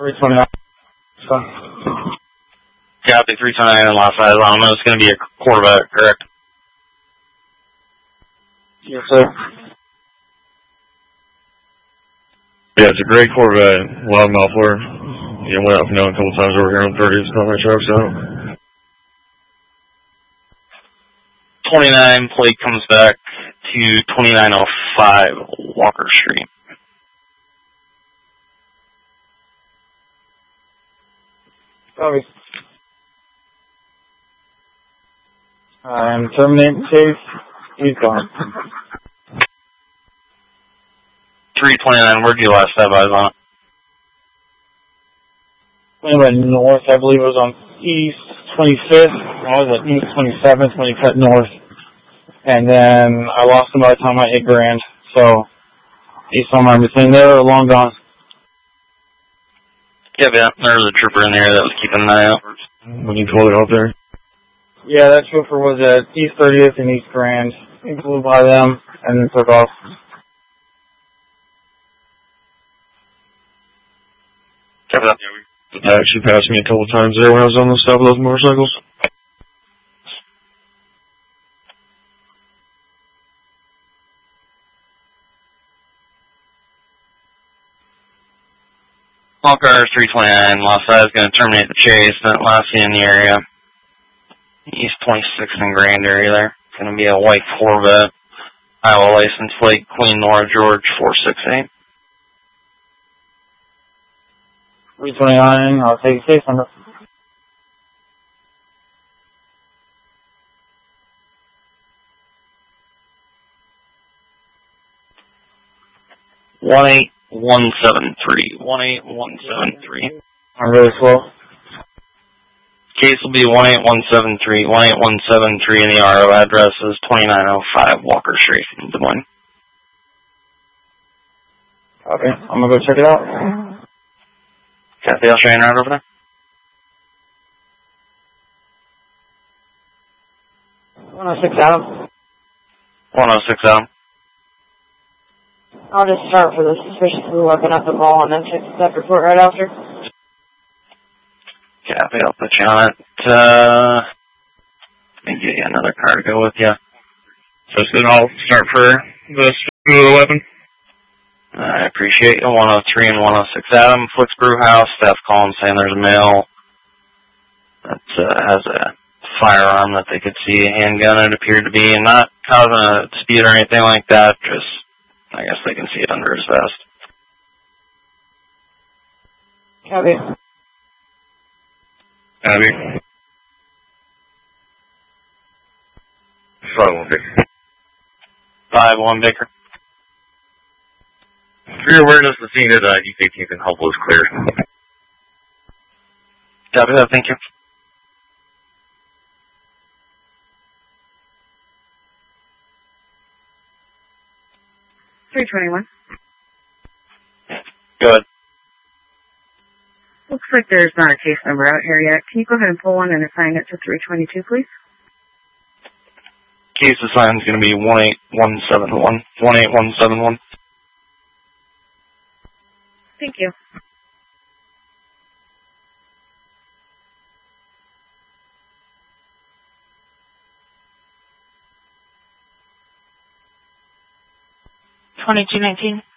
329. Copy, 329 and Los Angeles. It's going to be a Corvette, correct? Yes, sir. Yeah, it's a great Corvette. Loud muffler. Yeah, went up and down a couple times over here on 30s. Got my trucks out. 29 plate comes back to 2905 Walker Street. Copy. I'm terminating chase. He's gone. 329, where'd you last have eyes on it? Went north, I believe it was on East 25th. I was at East 27th when he cut north. And then I lost him by the time I hit Grand. So, he's somewhere in between there or long gone. Yeah, there's a trooper in there that was keeping an eye out. When you pulled it out there? Yeah, that trooper was at East 30th and East Grand. He flew by them and then took off. They actually passed me a couple times there when I was on the top of those motorcycles. All cars 329, Los Angeles is going to terminate the chase, then last in the area. East 26th and Grand area there. It's going to be a white Corvette. Iowa license plate, Queen Nora George 468. 329, I'll take case number. One 18173. I'm really slow. Case will be 18173, 18173, and the RO address is 2905 Walker Street in Des Moines. Okay, I'm gonna go check it out. Copy, I'll show you right over there. 106 Adam. 106 Adam. I'll just start for the suspiciously looking at the ball and then fix that report right after. Copy, I'll put you on it. Let me get you another car to go with you. So then I'll start for the weapon. I appreciate you. 103 and 106 Adam, Flicks Brew House. Staff calling saying there's a male that has a firearm that they could see, a handgun it appeared to be, and not causing a dispute or anything like that, just, I guess they can see it under his vest. Copy. Abby. 5-1 Baker. For your awareness, the scene is East 18th and Hopewell is clear. Copy that, thank you. $321. Go ahead. Looks like there's not a case number out here yet. Can you go ahead and pull one and assign it to 322, please? Case assigned is going to be 18171. 18171. Thank you. $2219.